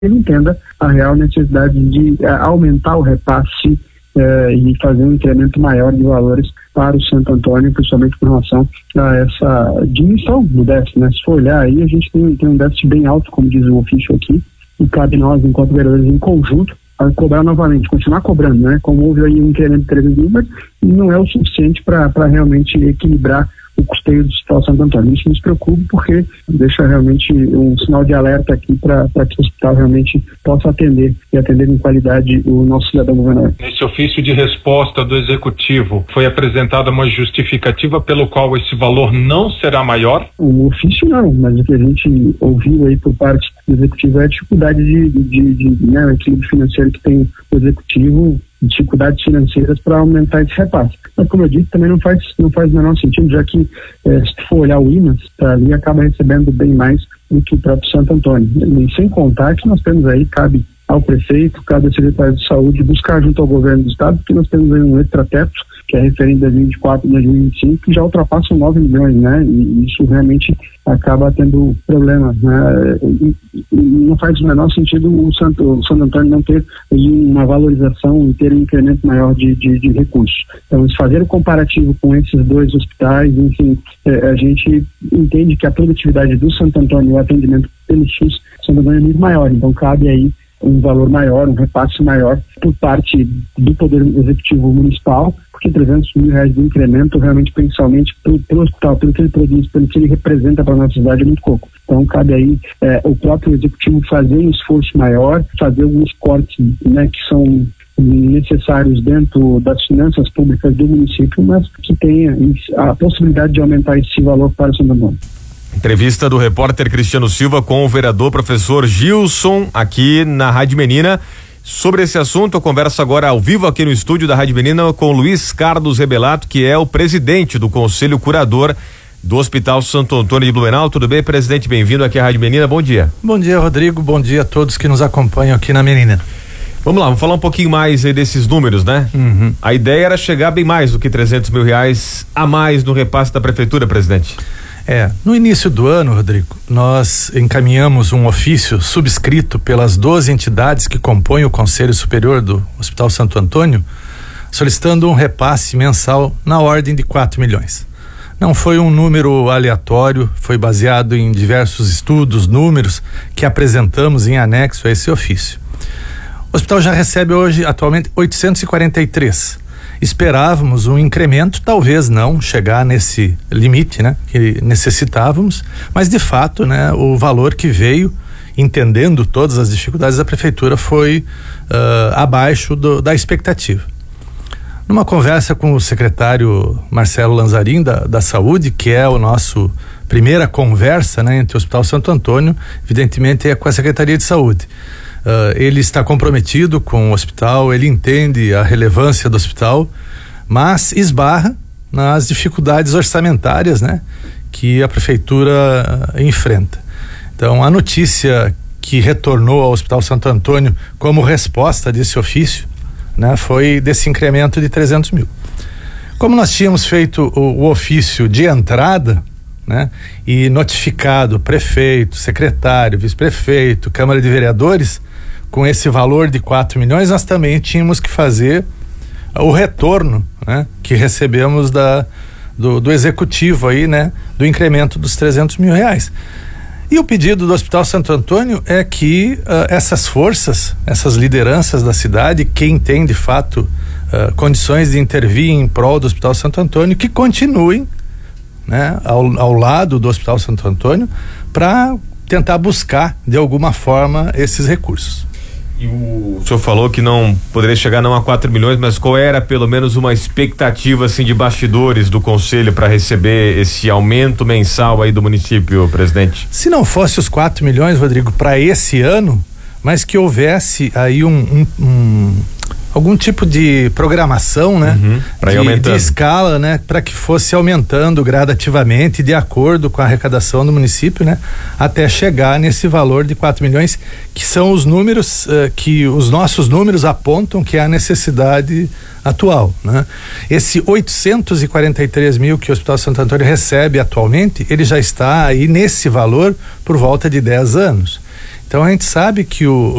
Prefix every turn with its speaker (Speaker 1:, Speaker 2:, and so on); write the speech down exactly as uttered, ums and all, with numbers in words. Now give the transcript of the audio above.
Speaker 1: ele entenda a real necessidade de uh, aumentar o repasse uh, e fazer um incremento maior de valores para o Santo Antônio, principalmente com relação a essa diminuição do déficit, né? Se for olhar aí, a gente tem, tem um déficit bem alto, como diz o ofício aqui, e cabe nós, enquanto vereadores, em conjunto, a cobrar novamente, continuar cobrando, né? Como houve aí um incremento de treze mil, mas não é o suficiente para realmente equilibrar o custeio do Hospital Santo Antônio. Isso nos preocupa porque deixa realmente um sinal de alerta aqui para que o hospital realmente possa atender e atender com qualidade o nosso cidadão governador.
Speaker 2: Nesse ofício de resposta do Executivo, foi apresentada uma justificativa pelo qual esse valor não será maior?
Speaker 1: O ofício não, mas o que a gente ouviu aí por parte do Executivo é a dificuldade de, de, de, de né, o equilíbrio financeiro que tem o Executivo, dificuldades financeiras para aumentar esse repasse. Mas, como eu disse, também não faz, não faz o menor sentido, já que eh, se tu for olhar o I N A S, tá ali acaba recebendo bem mais do que o próprio Santo Antônio. E sem contar que nós temos aí, cabe ao prefeito, cabe ao secretário de saúde buscar junto ao governo do estado, porque nós temos aí um extrateto, que é referente a dois mil e vinte e quatro e dois mil e vinte e cinco, que já ultrapassam nove milhões, né? E isso realmente acaba tendo problemas, né? E, e não faz o menor sentido o Santo, o Santo Antônio não ter aí uma valorização e ter um incremento maior de, de, de recursos. Então, se fazer o comparativo com esses dois hospitais, enfim, é, a gente entende que a produtividade do Santo Antônio e o atendimento pelo SUS Santo Antônio é muito maior, então cabe aí um valor maior, um repasse maior por parte do Poder Executivo Municipal, porque trezentos mil reais de incremento realmente, principalmente pelo, pelo hospital, pelo que ele produz, pelo que ele representa para a nossa cidade, é muito pouco. Então cabe aí é, o próprio Executivo fazer um esforço maior, fazer alguns cortes, né, que são necessários dentro das finanças públicas do município, mas que tenha a possibilidade de aumentar esse valor para o Santo Antônio.
Speaker 3: Entrevista do repórter Cristiano Silva com o vereador professor Gilson aqui na Rádio Menina. Sobre esse assunto, eu converso agora ao vivo aqui no estúdio da Rádio Menina com Luiz Carlos Rebelato, que é o presidente do Conselho Curador do Hospital Santo Antônio de Blumenau. Tudo bem, presidente? Bem-vindo aqui à Rádio Menina. Bom dia.
Speaker 4: Bom dia, Rodrigo. Bom dia a todos que nos acompanham aqui na Menina.
Speaker 3: Vamos lá, vamos falar um pouquinho mais aí desses números, né?
Speaker 4: Uhum.
Speaker 3: A ideia era chegar bem mais do que trezentos mil reais a mais no repasse da prefeitura, presidente.
Speaker 4: É, no início do ano, Rodrigo, nós encaminhamos um ofício subscrito pelas doze entidades que compõem o Conselho Superior do Hospital Santo Antônio, solicitando um repasse mensal na ordem de quatro milhões. Não foi um número aleatório, foi baseado em diversos estudos, números que apresentamos em anexo a esse ofício. O hospital já recebe hoje, atualmente, oitocentos e quarenta e três. Esperávamos um incremento, talvez não chegar nesse limite, né, que necessitávamos, mas de fato, né, o valor que veio, entendendo todas as dificuldades da prefeitura, foi uh, abaixo do, da expectativa. Numa conversa com o secretário Marcelo Lanzarin da, da Saúde, que é o nosso primeira conversa, né, entre o Hospital Santo Antônio, evidentemente é com a Secretaria de Saúde. Uh, ele está comprometido com o hospital, ele entende a relevância do hospital, mas esbarra nas dificuldades orçamentárias, né, que a prefeitura uh, enfrenta. Então, a notícia que retornou ao Hospital Santo Antônio como resposta desse ofício, né, foi desse incremento de trezentos mil. Como nós tínhamos feito o, o ofício de entrada, né, e notificado prefeito, secretário, vice-prefeito, Câmara de Vereadores, com esse valor de quatro milhões, nós também tínhamos que fazer o retorno, né, que recebemos da, do, do executivo aí, né, do incremento dos trezentos mil reais. E o pedido do Hospital Santo Antônio é que uh, essas forças, essas lideranças da cidade, quem tem de fato uh, condições de intervir em prol do Hospital Santo Antônio, que continuem, né, ao, ao lado do Hospital Santo Antônio, para tentar buscar de alguma forma esses recursos.
Speaker 3: E o, o senhor falou que não poderia chegar não a quatro milhões, mas qual era pelo menos uma expectativa assim de bastidores do conselho para receber esse aumento mensal aí do município, presidente?
Speaker 4: Se não fosse os quatro milhões, Rodrigo, para esse ano, mas que houvesse aí um, um, um algum tipo de programação, né?
Speaker 3: Uhum, pra ir aumentando.
Speaker 4: De escala, né? Para que fosse aumentando gradativamente de acordo com a arrecadação do município, né? Até chegar nesse valor de quatro milhões, que são os números uh, que os nossos números apontam que é a necessidade atual, né? Esse oitocentos e quarenta e três mil que o Hospital Santo Antônio recebe atualmente, ele já está aí nesse valor por volta de dez anos. Então a gente sabe que o,